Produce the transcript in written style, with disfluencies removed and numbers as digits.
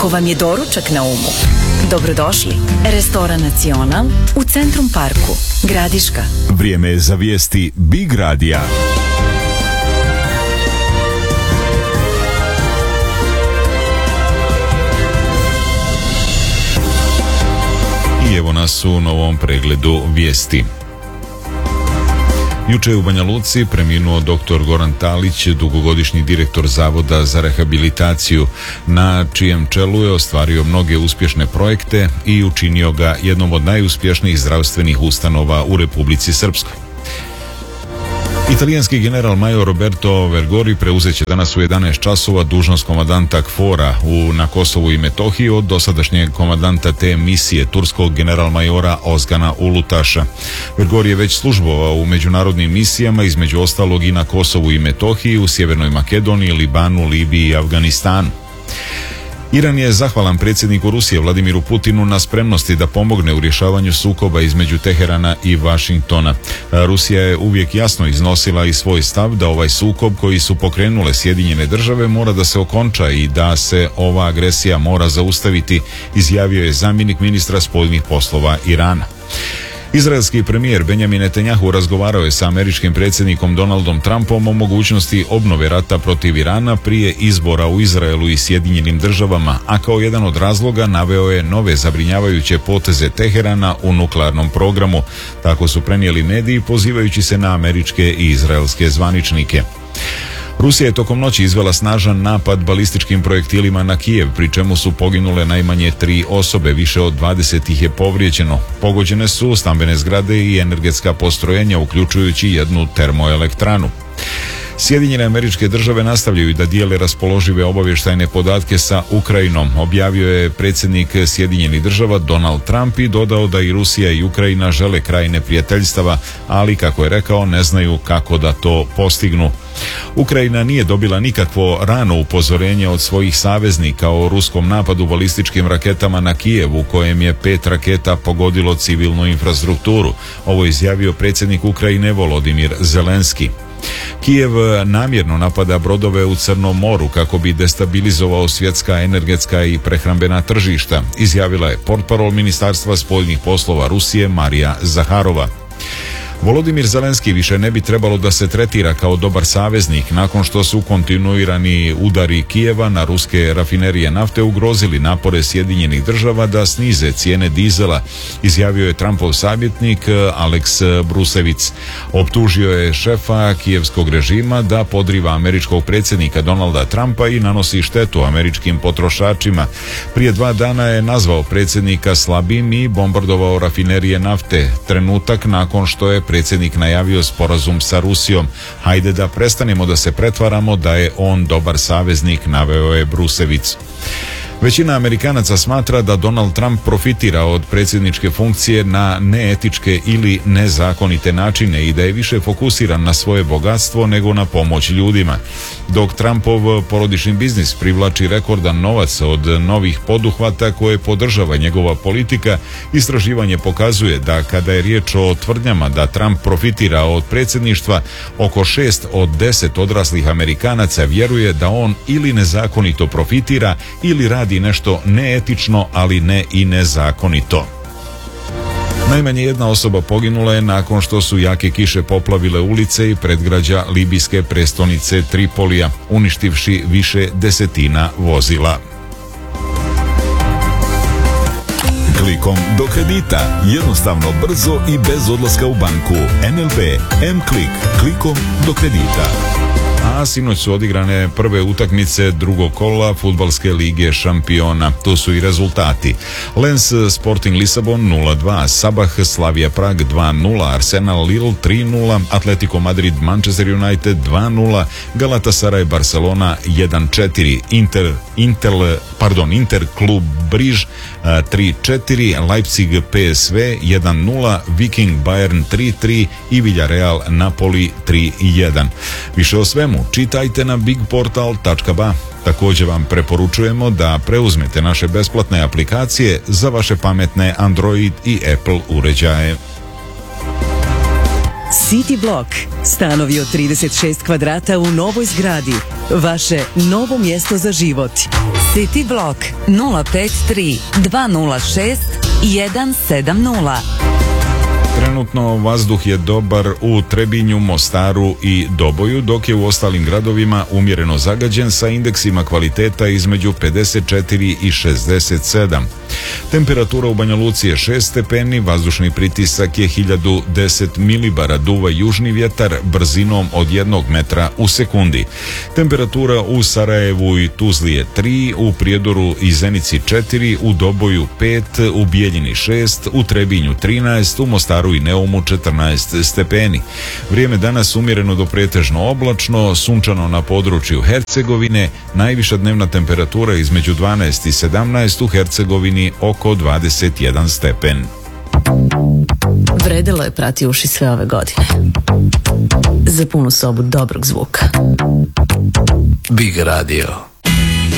Ako vam je doručak na umu, dobrodošli. Restoran Nacional u Centrum Parku, Gradiška. Vrijeme je za vijesti Big Radija. I evo nas u novom pregledu vijesti. Juče je u Banja Luci preminuo dr. Goran Talić, dugogodišnji direktor Zavoda za rehabilitaciju, na čijem čelu je ostvario mnoge uspješne projekte i učinio ga jednom od najuspješnijih zdravstvenih ustanova u Republici Srpskoj. Italijanski general major Roberto Vergori preuzet će danas u 11 časova dužnost komandanta KFOR-a na Kosovu i Metohiji od dosadašnjeg komandanta te misije, turskog general majora Ozgana Ulutaša. Vergori je već službovao u međunarodnim misijama, između ostalog i na Kosovu i Metohiji, u Sjevernoj Makedoniji, Libanu, Libiji i Afganistanu. Iran je zahvalan predsjedniku Rusije Vladimiru Putinu na spremnosti da pomogne u rješavanju sukoba između Teherana i Vašingtona. Rusija je uvijek jasno iznosila i svoj stav da ovaj sukob koji su pokrenule Sjedinjene Države mora da se okonča i da se ova agresija mora zaustaviti, izjavio je zamjenik ministra spoljnih poslova Irana. Izraelski premijer Benjamin Netanjahu razgovarao je sa američkim predsjednikom Donaldom Trumpom o mogućnosti obnove rata protiv Irana prije izbora u Izraelu i Sjedinjenim Državama, a kao jedan od razloga naveo je nove zabrinjavajuće poteze Teherana u nuklearnom programu. Tako su prenijeli mediji pozivajući se na američke i izraelske zvaničnike. Rusija je tokom noći izvela snažan napad balističkim projektilima na Kijev, pri čemu su poginule najmanje 3 osobe, više od 20 ih je povrijeđeno. Pogođene su stambene zgrade i energetska postrojenja, uključujući jednu termoelektranu. Sjedinjene Američke Države nastavljaju da dijele raspoložive obavještajne podatke sa Ukrajinom, objavio je predsjednik Sjedinjenih Država Donald Trump i dodao da i Rusija i Ukrajina žele kraj neprijateljstava, ali kako je rekao ne znaju kako da to postignu. Ukrajina nije dobila nikakvo rano upozorenje od svojih saveznika o ruskom napadu balističkim raketama na Kijev, u kojem je 5 raketa pogodilo civilnu infrastrukturu. Ovo je izjavio predsjednik Ukrajine Volodimir Zelenski. Kijev namjerno napada brodove u Crnom moru kako bi destabilizovao svjetska energetska i prehrambena tržišta, izjavila je portparol Ministarstva spoljnih poslova Rusije Marija Zaharova. Volodimir Zelenski više ne bi trebalo da se tretira kao dobar saveznik nakon što su kontinuirani udari Kijeva na ruske rafinerije nafte ugrozili napore Sjedinjenih Država da snize cijene dizela, izjavio je Trumpov savjetnik Alex Brusevic. Optužio je šefa kijevskog režima da podriva američkog predsjednika Donalda Trumpa i nanosi štetu američkim potrošačima. Prije 2 dana je nazvao predsjednika slabim i bombardovao rafinerije nafte, trenutak nakon što je predsjednik najavio sporazum sa Rusijom. Hajde da prestanemo da se pretvaramo da je on dobar saveznik, naveo je Brusevic. Većina Amerikanaca smatra da Donald Trump profitira od predsjedničke funkcije na neetičke ili nezakonite načine i da je više fokusiran na svoje bogatstvo nego na pomoć ljudima. Dok Trumpov porodični biznis privlači rekordan novac od novih poduhvata koje podržava njegova politika, istraživanje pokazuje da kada je riječ o tvrdnjama da Trump profitira od predsjedništva, oko 6 od 10 odraslih Amerikanaca vjeruje da on ili nezakonito profitira ili radi nešto neetično, ali ne i nezakonito. Najmanje 1 osoba poginula je nakon što su jake kiše poplavile ulice i predgrađa libijske prestonice Tripolija, uništivši više desetina vozila. Klikom do kredita, jednostavno, brzo i bez odlaska u banku. NLB M-Klik, klikom do kredita. A sinoć su odigrane prve utakmice drugog kola Fudbalske lige šampiona. Tu su i rezultati. Lens Sporting Lisabon 0-2, Sabah Slavia Prag 2-0, Arsenal Lille 3-0, Atletico Madrid Manchester United 2-0, Galatasaray Barcelona 1-4, Inter Klub Briž 3-4, Leipzig PSV 1-0, Viking Bayern 3-3 i Villarreal Napoli 3-1. Više o svemu čitajte na bigportal.ba. Također vam preporučujemo da preuzmete naše besplatne aplikacije za vaše pametne Android i Apple uređaje. City Block. Stanovi od 36 kvadrata u novoj zgradi. Vaše novo mjesto za život. City Block 053 206 170. Trenutno vazduh je dobar u Trebinju, Mostaru i Doboju, dok je u ostalim gradovima umjereno zagađen sa indeksima kvaliteta između 54 i 67. Temperatura u Banja Luci je 6 stepeni, vazdušni pritisak je 1010 milibara, duva južni vjetar brzinom od 1 metra u sekundi. Temperatura u Sarajevu i Tuzli je 3, u Prijedoru i Zenici 4, u Doboju 5, u Bijeljini 6, u Trebinju 13, u Mostaru i Neumu 14 stepeni. Vrijeme danas umjereno do pretežno oblačno, sunčano na području Hercegovine, najviša dnevna temperatura između 12 i 17, u Hercegovini oko 21 stepen. Vredelo je prati uši sve ove godine. Za punu sobu dobrog zvuka. Big Radio.